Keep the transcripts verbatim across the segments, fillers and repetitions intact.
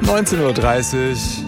neunzehn Uhr dreißig.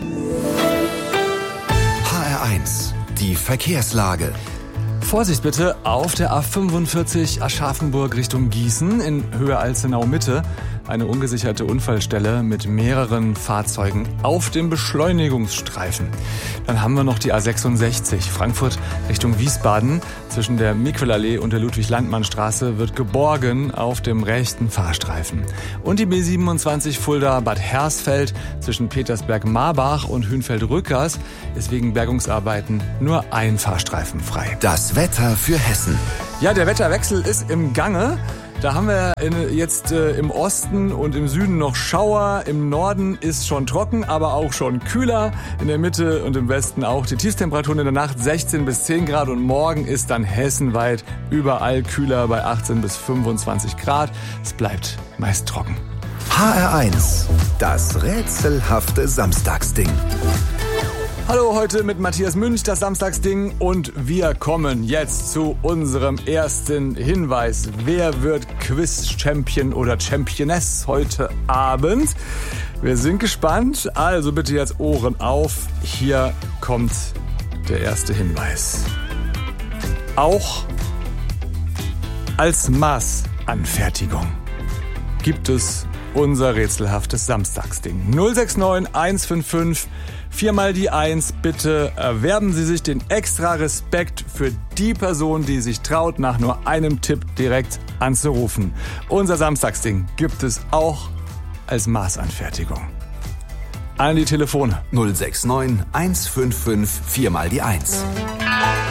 H R eins, die Verkehrslage. Vorsicht bitte auf der A fünfundvierzig Aschaffenburg Richtung Gießen in Höhe Alzenau-Mitte. Eine ungesicherte Unfallstelle mit mehreren Fahrzeugen auf dem Beschleunigungsstreifen. Dann haben wir noch die A sechsundsechzig Frankfurt Richtung Wiesbaden. Zwischen der Miquelallee und der Ludwig-Landmann-Straße wird geborgen auf dem rechten Fahrstreifen. Und die B siebenundzwanzig Fulda-Bad Hersfeld zwischen Petersberg-Marbach und Hünfeld-Rückers ist wegen Bergungsarbeiten nur ein Fahrstreifen frei. Das Wetter für Hessen. Ja, der Wetterwechsel ist im Gange. Da haben wir in, jetzt äh, im Osten und im Süden noch Schauer. Im Norden ist schon trocken, aber auch schon kühler. In der Mitte und im Westen auch. Die Tiefstemperaturen in der Nacht sechzehn bis zehn Grad und morgen ist dann hessenweit überall kühler bei achtzehn bis fünfundzwanzig Grad. Es bleibt meist trocken. H R eins, das rätselhafte Samstagsding. Hallo, heute mit Matthias Münch, das Samstagsding, und wir kommen jetzt zu unserem ersten Hinweis. Wer wird Quiz-Champion oder Championess heute Abend? Wir sind gespannt, also bitte jetzt Ohren auf. Hier kommt der erste Hinweis. Auch als Maßanfertigung gibt es unser rätselhaftes Samstagsding. null sechs neun eins fünf fünf Viermal die Eins, bitte erwerben Sie sich den extra Respekt für die Person, die sich traut, nach nur einem Tipp direkt anzurufen. Unser Samstagsding gibt es auch als Maßanfertigung. An die Telefone. null sechs neun eins fünf fünf, viermal die Eins.